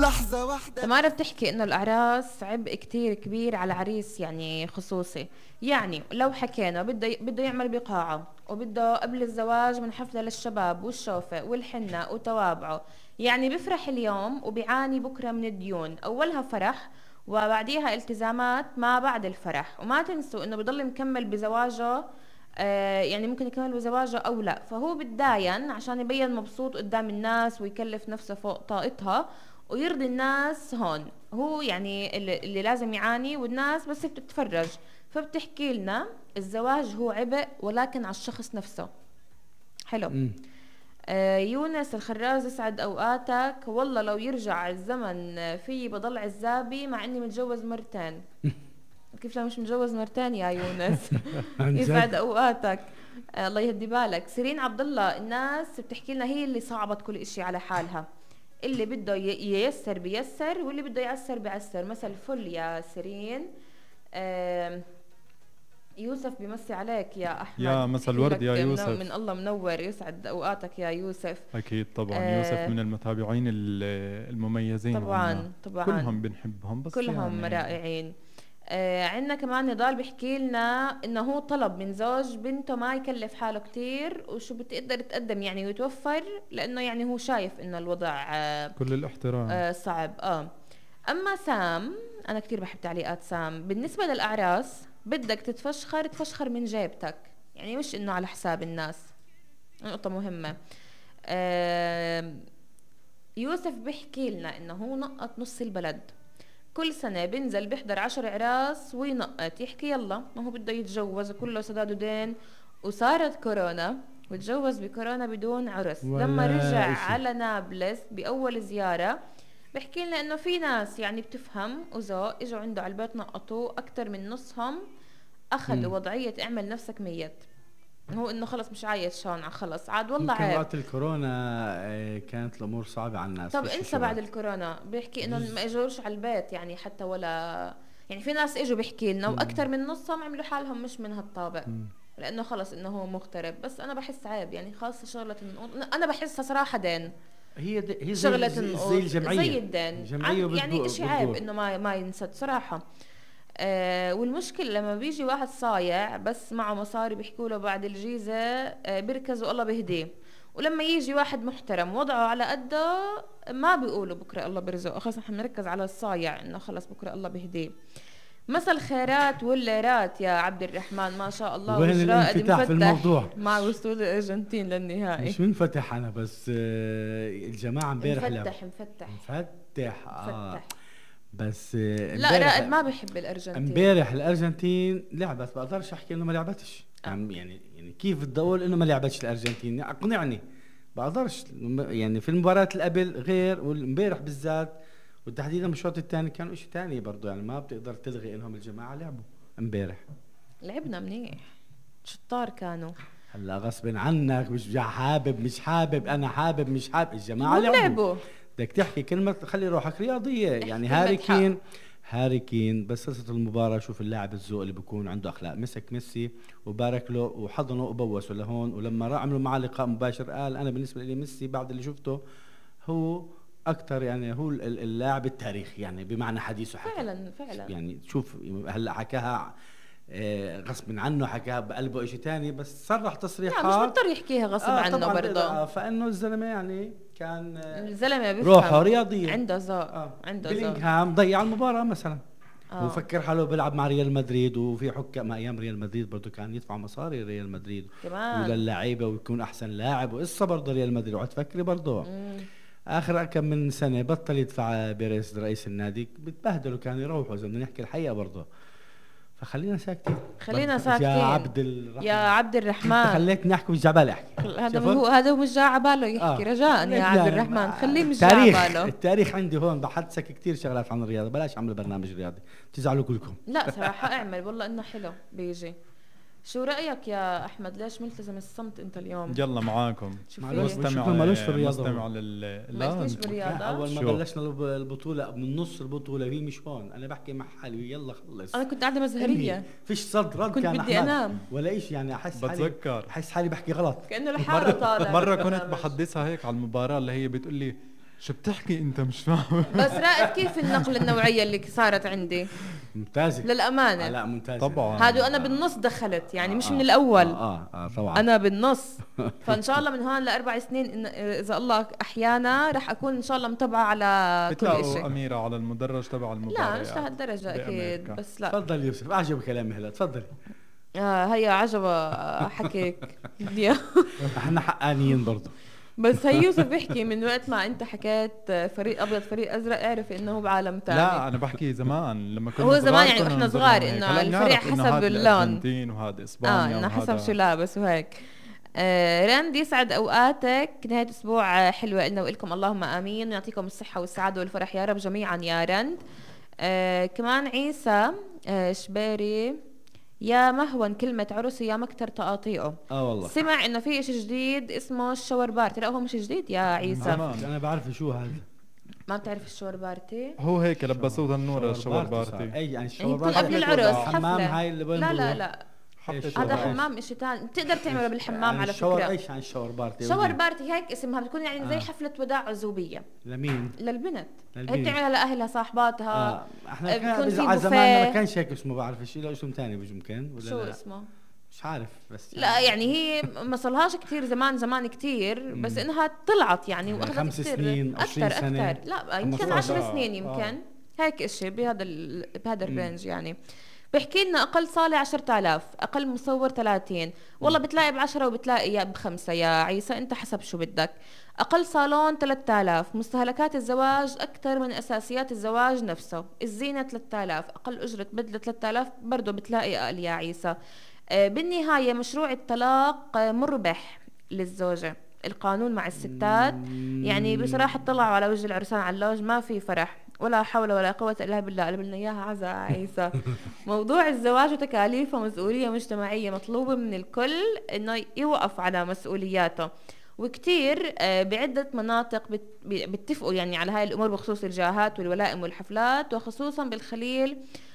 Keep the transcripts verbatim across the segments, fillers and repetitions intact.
لحظة واحدة. تمارا بتحكي انه الاعراس عبء كتير كبير على عريس يعني خصوصي. يعني لو حكينا بده بده يعمل بقاعة وبده قبل الزواج من حفلة للشباب والشوفة والحنة وتوابعه، يعني بفرح اليوم وبيعاني بكرة من الديون، اولها فرح وبعديها التزامات ما بعد الفرح. وما تنسوا انه بضل مكمل بزواجه، آه يعني ممكن يكمل بزواجه او لا، فهو بتداين عشان يبين مبسوط قدام الناس ويكلف نفسه فوق طاقتها ويرضي الناس. هون هو يعني اللي, اللي لازم يعاني، والناس بس بتتفرج. فبتحكي لنا الزواج هو عبء ولكن على الشخص نفسه. حلو. آه يونس الخراز، يسعد اوقاتك. والله لو يرجع الزمن في بضل عزابي مع اني متجوز مرتين. كيف لو مش متجوز مرتين يا يونس؟ يسعد اوقاتك. آه الله يهدي بالك. سيرين عبد الله، الناس بتحكي لنا هي اللي صعبت كل اشي على حالها، اللي بده ييسر بيسر واللي بده يعسر بيعسر. مثل الفل يا سيرين. آه يوسف بيمسي عليك يا احمد. يا مساء الورد يا يوسف. من, من الله منور، يسعد اوقاتك يا يوسف. اكيد طبعا. آه يوسف من المتابعين المميزين طبعا عنا. طبعا كلهم بنحبهم بس كلهم يعني رائعين. آه عندنا كمان نضال بيحكي لنا انه هو طلب من زوج بنته ما يكلف حاله كتير وشو بتقدر تقدم يعني ويتوفر، لانه يعني هو شايف انه الوضع آه كل الاحترام آه صعب. اه اما سام، انا كتير بحب تعليقات سام. بالنسبه للاعراس بدك تتفشخر تفشخر من جيبتك، يعني مش انه على حساب الناس. نقطه مهمه. آه يوسف بيحكي لنا انه هو نقط نص البلد، كل سنة بنزل بيحضر عشر عراس وينقط، يحكي يلا ما هو بده يتجوز وكله سداد ودين، وصارت كورونا وتجوز بكورونا بدون عرس. لما رجع إشي. على نابلس بأول زيارة بحكي لنا انه في ناس يعني بتفهم وذوق اجوا عنده على البيت نقطوا، اكتر من نصهم اخذوا وضعية اعمل نفسك ميت. هو انه خلص مش عايش هون خلص عاد والله عيب. وقت الكورونا كانت الامور صعبه على الناس. طب انسى بعد الكورونا بيحكي انه ما اجوش على البيت يعني حتى ولا يعني في ناس اجوا بيحكي لنا واكثر من نصهم عملوا حالهم مش من هالطابع، لانه خلص انه هو مغترب. بس انا بحس عيب يعني خاصه شغله النقود، انا بحسها صراحه دين. هي هي شغله زي, النقود زي الجمعيه زي الدين يعني شيء عيب انه ما ما ينسد صراحه. آه والمشكلة لما بيجي واحد صايع بس معه مصاري بيحكوا له بعد الجيزة آه بيركزوا الله بهديه، ولما يجي واحد محترم وضعه على قده ما بيقولوا بكرة الله بيرزقه، خلص نحن نركز على الصايع انه خلص بكرة الله بهديه. مسا الخيرات والليرات يا عبد الرحمن، ما شاء الله وين الانفتاح في الموضوع مع وصول الارجنتين للنهائي. مش منفتح انا بس آه الجماعة امبارح مفتح مفتح مفتح اه مفتح. بس لا رائد ما بحب الارجنتين. امبارح الارجنتين لعبت، بقدرش احكي انه ما لعبتش. آه. يعني يعني كيف بدي اقول انه ما لعبتش الارجنتين؟ اقنعني. بقدرش يعني في المباريات اللي قبل غير، والامبارح بالذات وتحديدا بالشوط الثاني كانوا شيء ثاني برضه. يعني ما بتقدر تلغي انهم الجماعه لعبوا امبارح. لعبنا منيح شطار كانوا. هلا غصب عنك مش حابب مش حابب انا حابب مش حابب الجماعه لعبوا. لعبوا بدك تحكي كلمة خلي روحك رياضية. يعني هاري كين هاري كين بس خلصت المباراة شوف اللاعب الذوق اللي بيكون عنده أخلاق، مسك ميسي وبارك له وحضنه وبوسه لهون، ولما عملوا معه لقاء مباشر قال أنا بالنسبة لي ميسي بعد اللي شفته هو أكتر يعني هو اللاعب التاريخي يعني بمعنى حديثه. حكى فعلا فعلا يعني شوف هلا حكاها غصب عنه، حكاها بقلبه اشي تاني بس صرح تصريحات لا مش مضطر يحكيها غصب آه عنه برضه. فانه الزلمه يعني كان الزلمه بيفهم روحه رياضيه عنده ذوق آه. عنده ذوق. بيلينغهام ضيع المباراه مثلا آه. وفكر حاله بيلعب مع ريال مدريد، وفي حكام ايام ريال مدريد برضه كان يدفع مصاري ريال مدريد كمان وللعيبه ويكون احسن لاعب، وقصه برضه ريال مدريد وتفكري برضه اخر كم من سنه بطل يدفع بيريز رئيس النادي، بتبهدلوا كان يروحوا اذا بدنا نحكي الحقيقه برضه. فخلينا ساكتين خلينا ساكتين يا عبد الرحمن يا عبد الرحمن. خليتني احكي مش جعبالي احكي. هذا هو هذا مش جاع باله يحكي. آه. رجاء يا عبد الرحمن خليه مش جاع باله. التاريخ عندي هون بحدثك كثير شغلات عن الرياضه، بلاش اعمل برنامج رياضي تزعلوا كلكم. لا صراحه اعمل والله انه حلو بيجي. شو رأيك يا أحمد؟ ليش ملتزم الصمت أنت اليوم؟ يلا معاكم مستمع مالوش في الرياضة. مستمع لل مالوش بالرياضة. أول ما بلشنا البطولة من نص البطولة هي مش هون، أنا بحكي مع حالي يلا خلص. أنا كنت قاعدة مزهرية فيش صد رد، كنت بدي أنام ولا إيش يعني. أحس بتذكر حالي أحس حالي بحكي غلط كأنه الحارة طالع. مرة كنت بحدثها هيك على المباراة اللي هي بتقول لي شو بتحكي انت مش فاهم. بس رائد كيف النقل النوعية اللي صارت عندي ممتازة للأمانة. آه لا ممتازة طبعا هادو أنا بالنص دخلت يعني آه مش آه من الأول آه آه, آه طبعا أنا بالنص. فإن شاء الله من هون لأربع سنين إن إذا الله أحيانا رح أكون إن شاء الله متابعة على كل بتلاقوا إشي. أميرة على المدرج تبع المباريات. لا مش لهالدرجة أكيد بأمريكا. بس لا. تفضل يوسف أعجب كلامي هلا تفضلي. آه هيا عجبة حكيك يا احنا حقانيين برضو. بس هي يوسف بيحكي من وقت ما انت حكيت فريق ابيض فريق ازرق اعرف انه هو بعالم ثاني. لا انا بحكي زمان لما كنا هو زمان يعني كنا واحنا ننظر صغار هيك. انه هلا الفريق بنعرف إنه حسب هاد اللون الارجنتين وهذا اه اسبانيا انه حسب وهذا- شو لابس وهيك. آه رند يسعد اوقاتك نهاية اسبوع حلوة لنا والكم اللهم امين ويعطيكم الصحة والسعادة والفرح يا رب جميعا يا رند. آه كمان عيسى آه شبيري يا مهون كلمة عرسي يا مكتر تقاطيعه. اه والله سمع انه في اشي جديد اسمه الشاور بارتي. لا هو مش جديد يا عيسى. زمان. انا بعرف شو هذا. ما بتعرف الشاور بارتي؟ هو هيك لبسوه النور الشاور بارتي بارتي. اي يعني هي الشاور بتكون بارتي قبل العرس حمام حفلة. هاي اللي وين لا لا بروح؟ لا حفلة إيش شاور هذا بارتي. حمام اشي تاني بتقدر تعمله بالحمام يعني على الشاور فكرة. ايش عن الشاور بارتي؟ شاور بارتي هيك اسمها بتكون يعني زي آه. حفلة وداع عزوبية لمين؟ للبنت. هي للبنت. بتعملها لأهلها صاحباتها. آه. احنا آه، كان بيكون في على زماننا ما بوفيه. كانش هيك اسمه بعرف شيء له اسم ثاني مش ممكن ولا شو لا؟ اسمه؟ مش عارف بس لا يعني هي ما صلهاش كتير زمان زمان كتير بس انها طلعت يعني يعني واخذت خمس كتير سنين، اكثر عشرين سنة، اكثر لا يمكن خمسة عشر عشر. سنين يمكن آه. هيك اشي بهذا ال... بهذا الرينج يعني. بحكي لنا اقل صالة عشرة آلاف اقل مصور ثلاثين والله بتلاقي بعشرة وبتلاقي يا بخمسة يا عيسى انت حسب شو بدك. اقل صالون ثلاثة آلاف مستهلكات الزواج اكثر من اساسيات الزواج نفسه. الزينة ثلاثة آلاف اقل اجرة بدلة ثلاثة آلاف برضه بتلاقي اقل يا عيسى. آه، بالنهاية مشروع الطلاق آه، مربح للزوجة. القانون مع الستات يعني بصراحة طلعوا على وجه العرسان على اللوج ما في فرح ولا حول ولا قوة إلا بالله. قلب لنا إياها عزا عيسى. موضوع الزواج وتكاليفه مسؤولية مجتمعية مطلوبة من الكل إنه يوقف على مسؤولياته. وكتير آه، بعدة مناطق بت- بيتفقوا يعني على هاي الأمور بخصوص الجاهات والولائم والحفلات وخصوصا بالخليل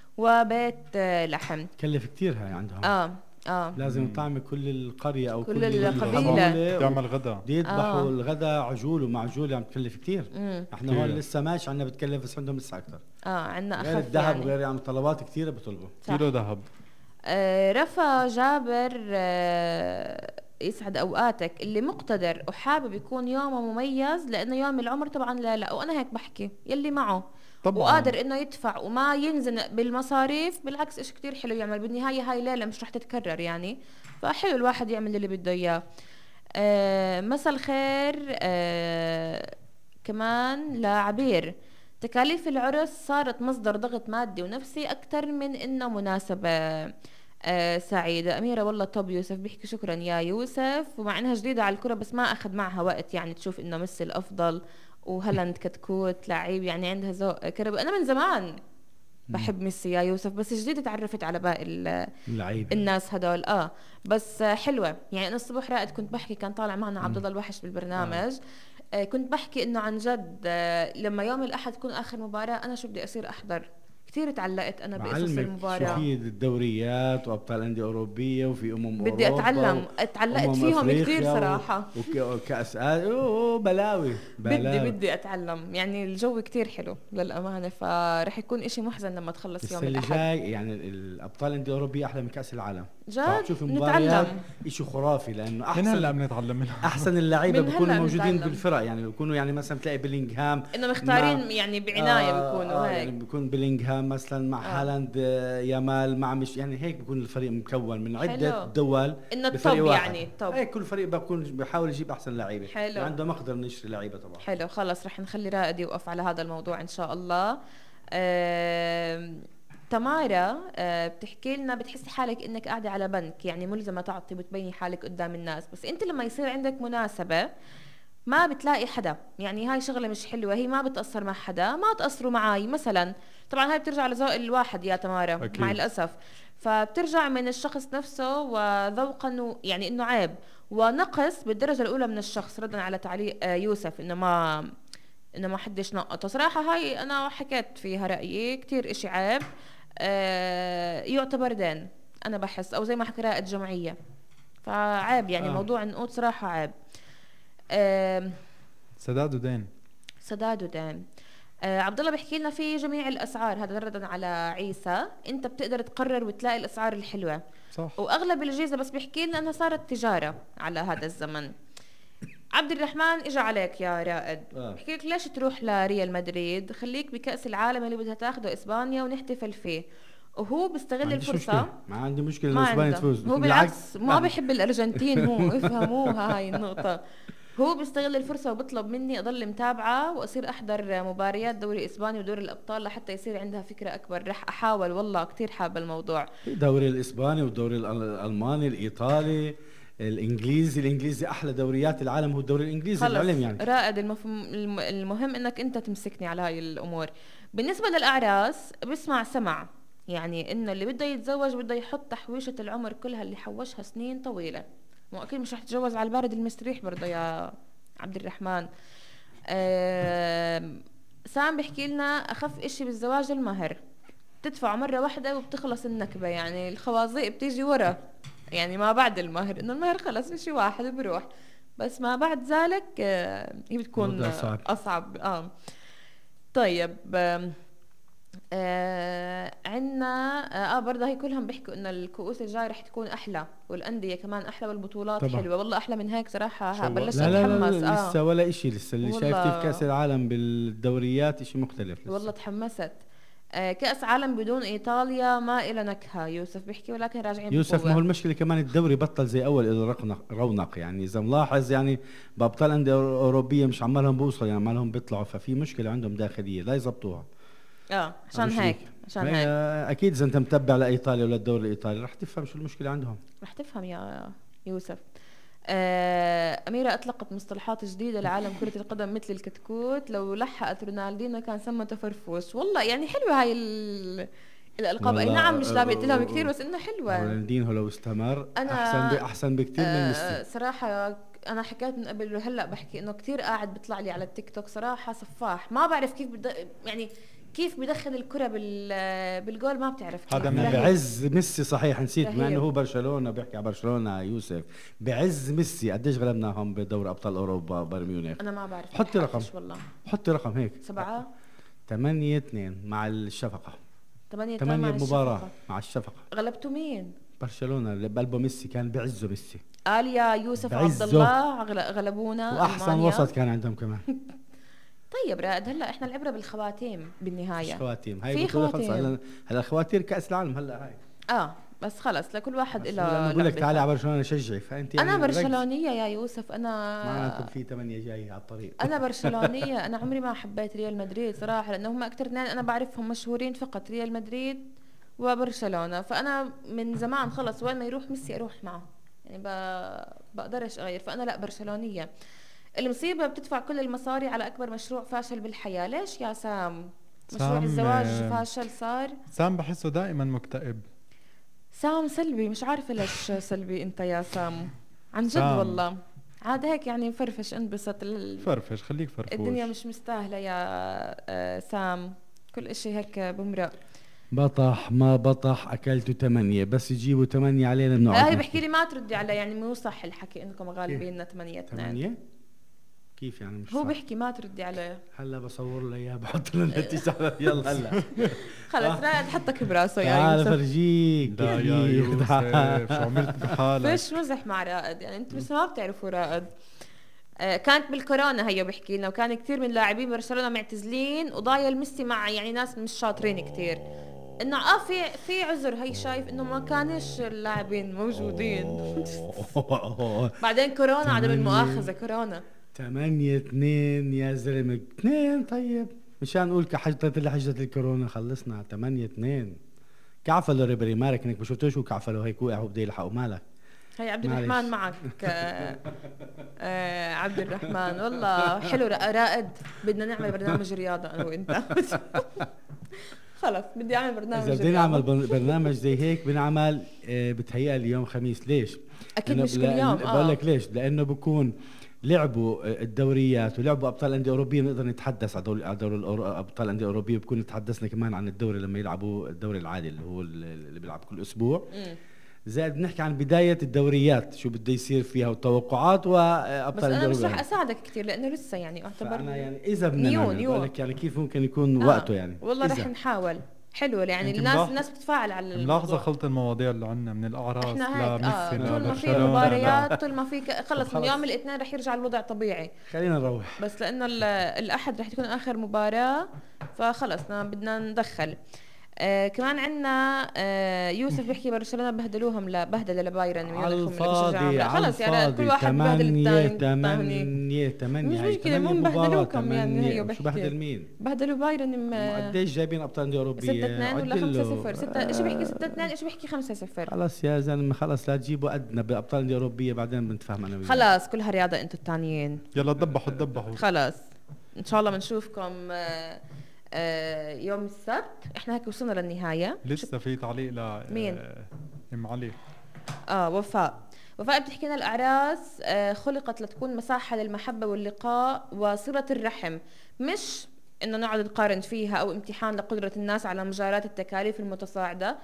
وبيت آه، لحم. كلف كتير هاي عندهم. اه اه لازم طعم كل القرية او كل كل, القبيلة. القبيلة تعمل غدا. بده يذبحوا آه. الغداء عجول ومعجول عم تكلف كتير. مم. احنا كتير. هون لسه ماشي عندنا بتكلف بس عندهم لسه اكثر. اه عنا غير اخف الذهب يعني. وغير يعني طلبات كثيره بيطلبوا. صح. كيلو ذهب. آه رفا جابر آه يسعد اوقاتك اللي مقتدر وحابب يكون يومه مميز لانه يوم العمر طبعا لا لا وانا هيك بحكي يلي معه طبعاً. وقادر انه يدفع وما ينزنق بالمصاريف بالعكس ايش كتير حلو يعمل. بالنهايه هاي ليله مش رح تتكرر يعني فحلو الواحد يعمل اللي بده اياه. آه مساء الخير آه كمان لعبير. تكاليف العرس صارت مصدر ضغط مادي ونفسي أكثر من إنه مناسبة آه سعيدة. أميرة والله طب يوسف بيحكي شكرا يا يوسف ومع إنها جديدة على الكرة بس ما أخذ معها وقت يعني تشوف إنه ميسي الأفضل وهلند كتكوت لعيب يعني عندها ذوق كربي. أنا من زمان بحب ميسي يا يوسف بس جديد تعرفت على باقي ال- اللعيبه الناس هدول اه بس آه، حلوه يعني. انا الصبح رائد كنت بحكي كان طالع معنا عبد الله الوحش بالبرنامج آه. كنت بحكي انه عن جد آه لما يوم الاحد تكون اخر مباراه انا شو بدي اصير احضر. كثير تعلقت انا بقصص معلمك شو المباراه. في الدوريات وابطال انديه اوروبيه وفي امم بدي أوروبا اتعلم و- اتعلقت أمم فيهم أفريقيا كثير و- صراحه. وك- وكاس آ- اوه بلاوي بدي بلاوي. بدي اتعلم يعني الجو كتير حلو للامانه فرح يكون اشي محزن لما تخلص بس يوم اللي الاحد. جاي يعني الابطال الانديه الاوروبيه احلى من كاس العالم. جد تشوف نتعلم. مباريات شيء خرافي لانه من احسن هلا بنتعلم منها. احسن اللعيبه من بيكونوا هلأ موجودين بنتعلم. بالفرق يعني بيكونوا يعني مثلا بتلاقي بيلينغهام انه مختارين مع- يعني بعنايه آه بيكونوا آه هيك. يعني بيكون بيلينغهام مثلا مع آه. هالاند آه يامال مع مش يعني هيك بيكون الفريق مكون من عده حلو. دول انه بفريق الطب واحد. يعني الطب. هيك كل فريق بيكون بيحاول يجيب احسن لعيبه. حلو. عنده مقدر انه يشتري لعيبه طبعا. حلو خلص رح نخلي رائد يوقف على هذا الموضوع ان شاء الله. آم، تمارا آه، بتحكي لنا بتحسي حالك انك قاعده على بنك يعني ملزمه تعطي وتبيني حالك قدام الناس بس انت لما يصير عندك مناسبه ما بتلاقي حدا يعني هاي شغله مش حلوه. هي ما بتاثر مع حدا ما تاثروا معي مثلا. طبعا هاي بترجع لذوق الواحد يا تمارا أكيد. مع الاسف. فبترجع من الشخص نفسه وذوقا يعني انه عيب ونقص بالدرجه الاولى من الشخص. ردا على تعليق آه، يوسف انه ما انه ما حدش نقطه. صراحه هاي انا حكيت فيها رايي كتير اشي عيب آه يعتبر دين انا بحس او زي ما حكى رائد جمعيه فعيب يعني آه. آه. موضوع النقود صراحه عيب. آه سداد ودين. سداد ودين. آه عبد الله بيحكي لنا في جميع الاسعار، هذا ردا على عيسى، انت بتقدر تقرر وتلاقي الاسعار الحلوه صح. واغلب الجيزه، بس بيحكي لنا انها صارت تجاره على هذا الزمن. عبد الرحمن اجى عليك يا رائد، آه. بحكي لك ليش تروح لريال مدريد، خليك بكاس العالم اللي بدها تاخده اسبانيا ونحتفل فيه. وهو بيستغل الفرصه. ما عندي مشكله ما انه اسبانيا عنده. تفوز، هو بالعكس ما بيحب الارجنتين هو افهموها هاي النقطه. هو بيستغل الفرصه وبطلب مني اضل متابعه واصير احضر مباريات دوري اسباني ودوري الابطال لحتى يصير عندها فكره اكبر. رح احاول والله كتير حابه الموضوع. الدوري الاسباني والدوري الالماني الايطالي الانجليزي، الانجليزي احلى دوريات العالم هو الدوري الانجليزي العلم يعني. رائد المفهوم المهم انك انت تمسكني على هاي الامور. بالنسبه للاعراس بسمع سمع يعني انه اللي بده يتزوج بده يحط تحويشه العمر كلها اللي حوشها سنين طويله، مو اكيد مش رح تتجوز على البارد المستريح برضه يا عبد الرحمن. سام بيحكي لنا اخف اشي بالزواج المهر، تدفع مره واحده وبتخلص النكبه، يعني الخوازيق بتيجي ورا، يعني ما بعد المهر، انه المهر خلص اشي واحد بروح، بس ما بعد ذلك هي بتكون أصعب. اصعب. اه طيب آه آه عنا اه برضه هي كلهم بيحكوا انه الكؤوس الجاي رح تكون احلى والانديه كمان احلى والبطولات طبعا حلوه. والله احلى من هيك صراحه بلشت لا لا اتحمس. لا اه لسه ولا شيء، لسه اللي شايفتيه في كاس العالم بالدوريات شيء مختلف لسه. والله تحمست. آه كاس عالم بدون ايطاليا ما إلى نكهه، يوسف بيحكي، ولكن راجعين يوسف. ما هو المشكله كمان الدوري بطل زي اول له رونق رونق يعني، اذا ملاحظ يعني بابطال انديه اوروبيه مش عمالهم بوصل يعني عمالهم بيطلعوا، ففي مشكله عندهم داخليه لا يزبطوها. اه عشان هيك عشان هيك اكيد اذا انت متبع لايطاليا ولا الدوري الايطالي رح تفهم شو المشكله عندهم، رح تفهم يا يوسف. آه أميرة أطلقت مصطلحات جديدة لعالم كرة القدم مثل الكتكوت، لو لحقت رونالدينو كان سمته فرفوش. والله يعني حلوة هاي الألقاب، أي نعم مش لابقت لهم كثير بس إنه حلوة. رونالدينو لو استمر أنا أحسن أحسن بكثير آه من ميسي صراحة. أنا حكيت من قبل وهلأ بحكي إنه كثير قاعد بيطلع لي على التيك توك صراحة سفاح، ما بعرف كيف بد... يعني كيف بدخل الكرة بال بالجول ما بتعرف. هذا من بعز ميسي صحيح نسيت مع انه هو برشلونة، بيحكي على برشلونة يوسف، بعز ميسي قديش غلبناهم بدوري ابطال اوروبا بايرن ميونخ؟ انا ما بعرف. حطي رقم والله حطي رقم هيك سبعة ثمانية اثنين مع الشفقة، ثمانية ثمانية مباراة مع الشفقة. غلبتوا مين؟ برشلونة اللي بقلبه ميسي كان بعزه ميسي. قال يا يوسف عبد الله غلبونا واحسن ألمانيا. وسط كان عندهم كمان. طيب رائد هلا احنا العبره بالخواتيم بالنهايه. خواتيم هاي بطوله خلص هلا خواتير كاس العالم هلا هاي اه بس خلص لكل واحد له. لما بقول لك تعالي على برشلونه شجعي فانت يعني انا برشلونيه يا يوسف. انا معناته في ثمانية جاي على الطريق. انا برشلونيه. انا عمري ما حبيت ريال مدريد صراحه، لانه هم اكثر اثنين انا بعرفهم مشهورين فقط، ريال مدريد وبرشلونه، فانا من زمان خلص وين ما يروح ميسي اروح معه، يعني بقدرش اغير، فانا لا برشلونيه. المصيبة بتدفع كل المصاري على أكبر مشروع فاشل بالحياة. ليش يا سام؟ مشروع الزواج فاشل صار. سام بحسه دائما مكتئب. سام سلبي، مش عارفة ليش سلبي أنت يا سام، عن جد سام. والله عاد هيك يعني فرفش انبسط ال... فرفش خليك فرفوش. الدنيا مش مستاهلة يا سام، كل اشي هيك بمرق. بطح ما بطح اكلته ثمانية، بس يجيبوا ثمانية علينا بنقعد. هاي بحكي لي ما تردي على، يعني مو صح الحكي انكم غالبين ثمانية ثمانية. كيف يعني مش هو صح. بحكي ما تردي عليه. هلا بصور له اياه بحط له النتيجه يلا هلا خلص رائد حطك براسه يا تعال يوسف. فرجيك لا يا يوسف شو عملت بحالك؟ فيش مزح مع رائد، يعني انتم بس ما بتعرفوا رائد. آه كانت بالكورونا هي بحكي لنا، وكان كثير من لاعبين برشلونه معتزلين وضايل ميسي مع يعني ناس مش شاطرين كثير، انه اه في في عذر. هي شايف انه ما كانش اللاعبين موجودين. بعدين كورونا عدم المؤاخذه كورونا. ثمانية اثنين يا زلمة اثنين. طيب مشان نقول كحجتت اللي حجة الكورونا خلصنا ثمانية اثنين. كعفلوا ريبري مالك انك ما شفتوش وكعفلوا هيك وقع وبده يلحقوا مالك. هي عبد الرحمن معك. آه آه عبد الرحمن والله حلو رائد. بدنا نعمل برنامج رياضة انا وانت. خلص بدي اعمل برنامج. اذا بدنا نعمل برنامج زي هيك بنعمل آه بتهيأ لي يوم خميس. ليش؟ اكيد مش كل يوم. اه بقول لك ليش، لانه بكون لعبوا الدوريات ولعبوا ابطال انديه اوروبيه، نقدر نتحدث على دوري على دوري ابطال انديه اوروبيه، بكون تحدثنا كمان عن الدوري لما يلعبوا الدوري العادي اللي هو اللي بيلعب كل اسبوع. زائد بنحكي عن بداية الدوريات شو بده يصير فيها والتوقعات وأبطال بس أنا مش الدوري. رح أساعدك كتير لأنه لسه يعني أعتبر فأنا يعني إذا بدنا نيو نعمل نيو. بقول لك يعني كيف ممكن يكون آه. وقته يعني والله إذا. رح نحاول. حلو يعني أنت الناس ملاحظ- الناس بتتفاعل على الموضوع. ملاحظة خلط المواضيع اللي عندنا من الأعراس احنا هيك اه لميسي طول ما في لبرشلونة. مباريات طول ما في ك- خلص من خلص. يوم الاثنين رح يرجع الوضع طبيعي. خلينا نروح. بس لانه ال- الاحد رح تكون اخر مباراه فخلص نا- بدنا ندخل. آه كمان عندنا آه يوسف بيحكي برشلونه بهدلوهم لبهدله لبايرن على ميونخ الفاضي على خلص يعني الفاضي. كل واحد ببهدل تمانية الثاني. تمانية تمانية مش هاي مشكلة، تمانية مو مباراة، مبهدلوكم يعني تمانية. هي شو بحكي. بهدل مين؟ بهدلوا بايرن م- قديش جايبين ابطال انديه اوروبيه؟ ستة اثنين ولا عدل خمسة له. صفر ستة ايش بيحكي ستة اثنين ايش بيحكي خمسة صفر. خلص يا زلمه خلص لا تجيبوا قدنا بابطال انديه اوروبيه بعدين بنتفاهم انا وياك. خلاص كلها رياضة انتوا الثانيين. يلا تدبحوا تدبحوا. خلاص ان شاء الله بنشوفكم آه، آه، يوم السبت. احنا هيك وصلنا للنهاية. لسه في تعليق ل مين؟ آه، ام علي. اه وفاء. وفاء بتحكي لنا الاعراس آه، خلقت لتكون مساحة للمحبة واللقاء وصلة الرحم، مش انه نقعد نقارن فيها او امتحان لقدرة الناس على مجاراة التكاليف المتصاعدة.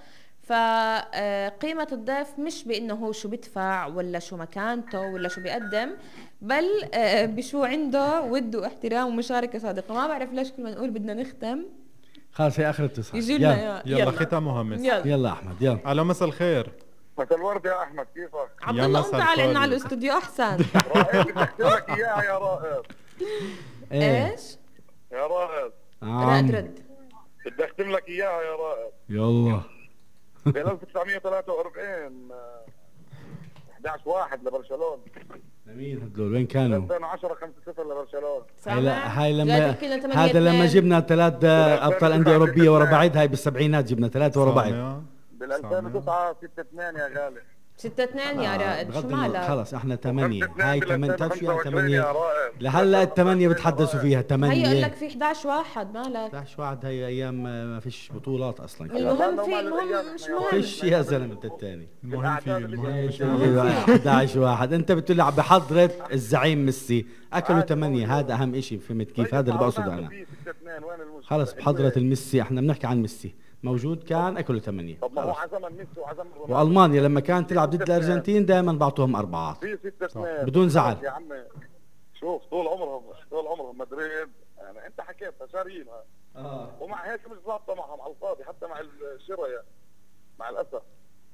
فقيمة الضيف مش بانه هو شو بدفع ولا شو مكانته ولا شو بيقدم، بل آه، بشو عنده ود واحترام ومشاركة صادقة. ما بعرف ليش كل ما نقول بدنا نختم خلص هي اخر اتصال. يجي يلا. لنا يلا ختامها مس. يلا يلا احمد يلا. الو مساء الخير. مساء الورد يا احمد، كيفك؟ عبد يا الله مساء قوم تعال عنا الفل. على الاستوديو احسن. رائد بدي احكي لك اياها يا رائد. ايه ايش؟ يا رائد رائد عم. رد. بدي اختم لك اياها يا رائد. يلا. ب ألف وتسعمية وثلاثة وأربعين آه، احد عشر واحد لبرشلونة. لمين هدول وين كانوا؟ ألفين وعشرة خمسة صفر لبرشلونة. هاي لا هاي جاي لما تحكي لنا ثمانية هذا لما اثنين. جبنا ثلاث ابطال انديه اوروبيه ورا بعض. هاي بالسبعينات جبنا ثلاثه ورا بعض. سامع؟ بال ألفين وتسعة ستة اثنين يا غالي. ستة اثنين يا رائد شو بغض النظر مالك؟ خلص احنا ثمانية. خمسة اثنين هاي بال ثمانية تعرف شو يعني ألفين وخمسة وعشرين ثمانية؟ يا رائد. لهلا الثمانية بتحدثوا فيها هي ثمانية. قال لك في احد عشر واحد مالك؟ احدعش واحد هي ايام ما فيش بطولات اصلا. المهم في المهم مش مهم. فيش يا زلمه الثاني. المهم في المهم مش مهم. احد عشر واحد انت بتقول بحضرة الزعيم ميسي اكلوا ثمانية. هذا اهم شيء. فهمت كيف؟ هذا اللي بقصد انا. خلص بحضرة الميسي احنا بنحكي عن ميسي موجود كان اكلوا ثمانية. طب ما هو عزم ميسي وعزم رونالدو. والمانيا لما كانت تلعب ضد الارجنتين دائما بعطوهم اربعات في ستة اثنين بدون زعل. يا عمي شوف طول عمرهم طول عمرهم مدريد يعني انت حكيتها شاريينها اه ومع هيك مش ظابطه معهم على الفاضي حتى مع الشراء مع الاسف.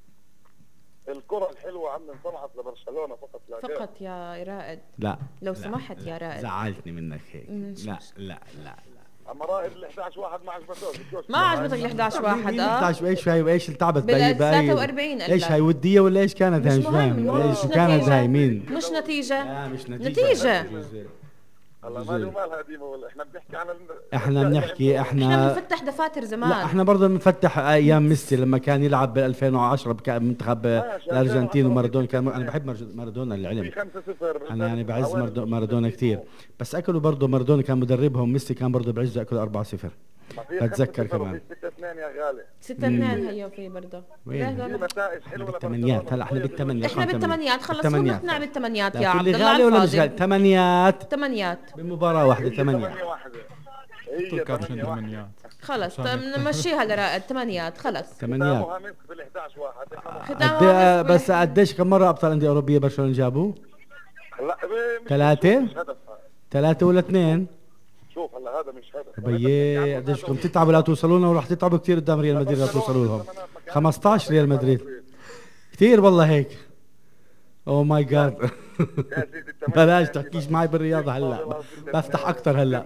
الكرة الحلوة عم انصنعت لبرشلونة فقط لا غير. فقط يا رائد لا لو لا، سمحت لا. يا رائد. زعلتني منك هيك. مش لا مش. لا لا لا اما رائد ال أحد عشر واحد ما عجبتوش بدوش. ما عجبتك ال أحد عشر واحد اه احدعش وايش هاي وايش اللي تعبت بال باي باي ثلاثة وأربعين قال ايش لك. هاي ودية ولا ايش كانت هاي مش مش مهم، فاهم المهم ايش مش شو كانت نتيجة. هاي مين؟ مش نتيجة. لا مش نتيجة. نتيجة. هلا ماله مالها دي ولا احنا بنحكي عن ال- احنا بنحكي احنا احنا بنفتح دفاتر زمان. لا احنا برضه بنفتح ايام ميسي لما كان يلعب بال ألفين وعشرة بمنتخب الارجنتين ومارادونا. كان انا بحب مارج- مارادونا في العلم. خمسة صفر انا يعني بعز ماردو- مارادونا كثير. بس اكلوا برضه مارادونا كان مدربهم. ميسي كان برضه بعزه اكلوا أربعة صفر. بتذكر كمان. ستة اثنين يا غالي. ستة اثنين هي في برضه. وين؟ في نتائج حلوه بالثمانيات. هلا احنا بالثمانيات. احنا بالثمانيات خلص هو نقنع بالثمانيات يا لا عبد تقول لي الله غالي على ولا مش غالي؟ الفاضي. ثمانيات ثمانيات بمباراة واحدة. ثمانية. ثمانية واحدة. تو هي كابشن ثمانية واحدة. ثمانيات. خلص طيب نمشيها لرائد ثمانيات خلص. ثمانيات. ختامها مسك بال أحد عشر واحد. ختامها قد- بس قديش كم مرة ابطال اندية اوروبية برشلونة جابوا؟ هلا ب- مش- ثلاثة؟ مش هدف. ثلاثة ولا اثنين؟ شوف هلا هذا مش هدف. بيي قديش كم تتعبوا لا توصلوا لنا وراح تتعبوا كثير قدام ريال مدريد لا توصلوا لهم. خمسة عشر ريال مدريد كثير والله هيك. اوه ماي جاد. بلاش تحكيش معي بالرياضة هلا بفتح اكثر هلا.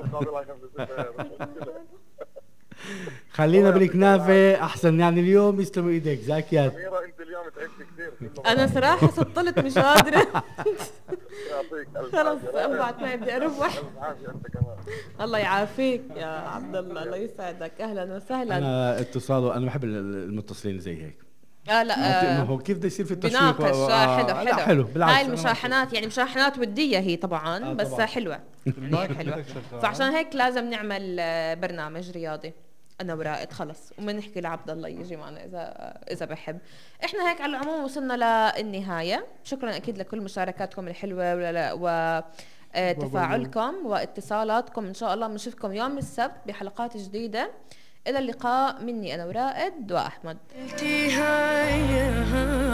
خلينا بالكنافة احسن يعني اليوم يسلموا ايديك زاكيات. أميرة أنت اليوم تعبت كثير. انا صراحة سطلت مش قادرة. يعطيك ألف خلص عافية. انبعت معي بدي اروح. ألف عافية أنت كمان. الله يعافيك يا عبد الله الله يسعدك اهلا وسهلا. انا اتصال انا بحب المتصلين زي هيك. اه لا ما آه هو كيف بده يصير في التشويق بناقش و- آه، آه، حلو لا حلو حلو بالعكس. هاي أنا المشاحنات يعني مشاحنات ودية هي طبعا آه بس طبعاً. حلوة المايك كثير حلوة. بدك شغال. فعشان هيك لازم نعمل آه، برنامج رياضي انا ورائد خلص وبنحكي لعبد الله يجي معنا اذا اذا بحب. احنا هيك على العموم وصلنا للنهاية. شكرا اكيد لكل مشاركاتكم الحلوة ولا- و آه، تفاعلكم واتصالاتكم. ان شاء الله بنشوفكم يوم السبت بحلقات جديدة. الى اللقاء مني انا ورائد واحمد. انتهاء